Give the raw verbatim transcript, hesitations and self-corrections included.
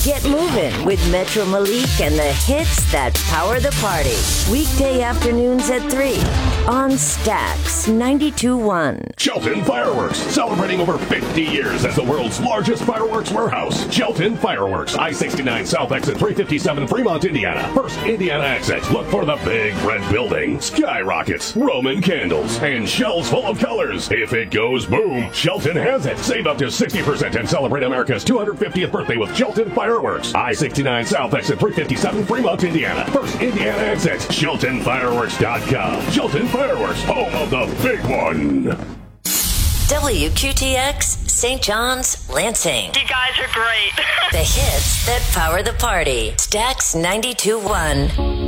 Get moving with Metro Malik and the hits that power the party. Weekday afternoons at three on Stax ninety-two point one. Shelton Fireworks, celebrating over fifty years as the world's largest fireworks warehouse. Shelton Fireworks, I sixty-nine South Exit three fifty-seven, Fremont, Indiana. First Indiana exit. Look for the big red building, skyrockets, Roman candles, and shells full of colors. If it goes boom, Shelton has it. Save up to sixty percent and celebrate America's two hundred fiftieth birthday with Shelton Fireworks. I sixty-nine South Exit three fifty-seven, Fremont, Indiana. First Indiana exit. Shelton Fireworks dot com. Shelton Fireworks, home of the big one. W Q T X, Saint John's, Lansing. You guys are great. The hits that power the party. Stax ninety-two point one.